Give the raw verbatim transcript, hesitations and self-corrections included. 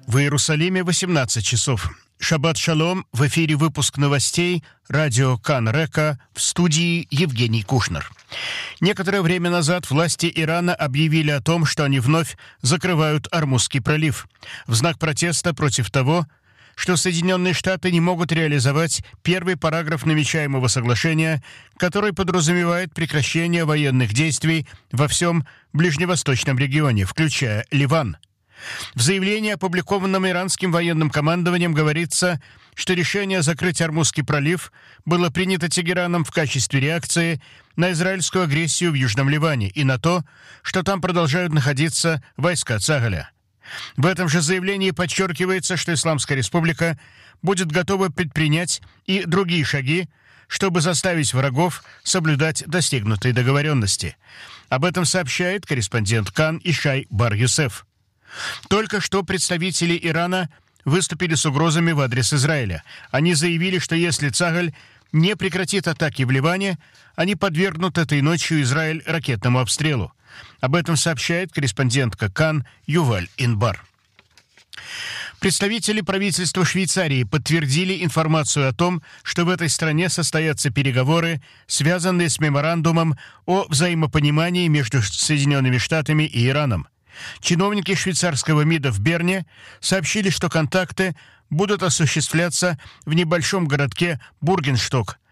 В Иерусалиме восемнадцать часов. Шаббат шалом. В эфире выпуск новостей. Радио Кан Река. В студии Евгений Кушнер. Некоторое время назад власти Ирана объявили о том, что они вновь закрывают Ормузский пролив. В знак протеста против того, что Соединенные Штаты не могут реализовать первый параграф намечаемого соглашения, который подразумевает прекращение военных действий во всем ближневосточном регионе, включая Ливан. В заявлении, опубликованном иранским военным командованием, говорится, что решение закрыть Ормузский пролив было принято Тегераном в качестве реакции на израильскую агрессию в Южном Ливане и на то, что там продолжают находиться войска Цагаля. В этом же заявлении подчеркивается, что Исламская Республика будет готова предпринять и другие шаги, чтобы заставить врагов соблюдать достигнутые договоренности. Об этом сообщает корреспондент Кан Ишай Бар-Юсеф. Только что представители Ирана выступили с угрозами в адрес Израиля. Они заявили, что если Цагаль не прекратит атаки в Ливане, они подвергнут этой ночью Израиль ракетному обстрелу. Об этом сообщает корреспондентка Кан Юваль Инбар. Представители правительства Швейцарии подтвердили информацию о том, что в этой стране состоятся переговоры, связанные с меморандумом о взаимопонимании между Соединенными Штатами и Ираном. Чиновники швейцарского МИДа в Берне сообщили, что контакты будут осуществляться в небольшом городке Бургеншток,